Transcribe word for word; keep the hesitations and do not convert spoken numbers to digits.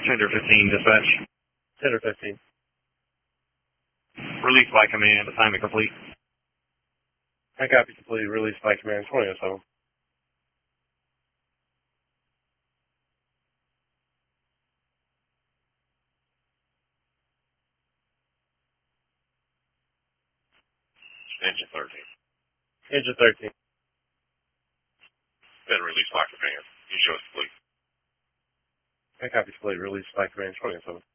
Tender fifteen, dispatch. Tender fifteen. Release by command. Assignment complete. I copy complete. Release by command twenty oh seven. Engine thirteen. Engine thirteen. Been released by command. You show us complete. I copy complete. Release by command twenty oh seven.